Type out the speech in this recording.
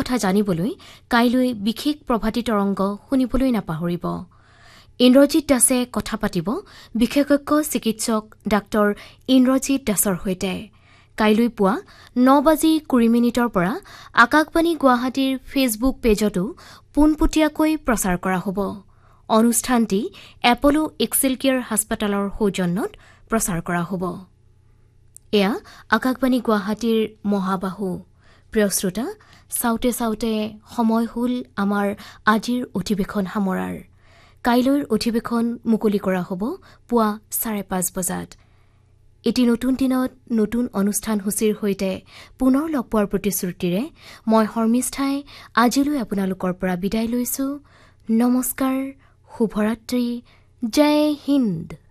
কথা জানিবলৈ কাইলৈ বিশেষ প্ৰভাতী তৰংগ শুনিবলৈ নাপাহৰিব। ইন্দ্ৰজিৎ দাসে কথা পাতিব বিশেষজ্ঞ চিকিৎসক ডাক্তৰ ইন্দ্ৰজিৎ দাসৰ সৈতে। কাইলৈ পুৱা 9:20 পৰা আকাশবাণী গুৱাহাটীৰ ফেচবুক পেজতো পোনপটীয়াকৈ প্ৰচাৰ কৰা হ'ব। অনুষ্ঠানটি এপলো এক্সেল কেয়াৰ হাস্পতালৰ সৌজন্যত প্ৰচাৰ কৰা হ'ব। এয়া আকাশবাণী গুৱাহাটীৰ মহাবাহু। প্ৰিয় শ্ৰোতা, চাওঁতে চাওঁতে সময় হ'ল আমাৰ আজিৰ অধিৱেশন সামৰাৰ। কাইলৈৰ অধিৱেশন মুকলি কৰা হ'ব পুৱা 5:30 বজাত। এটি নতুন দিনত নতুন অনুষ্ঠান সূচীৰ সৈতে পুনৰ লগ পোৱাৰ প্ৰতিশ্ৰুতিৰে মই শৰ্মিষ্ঠাই আজিলৈ আপোনালোকৰ পৰা বিদায় লৈছো। নমস্কাৰ, শুভৰাত্ৰি, জয় হিন্দ।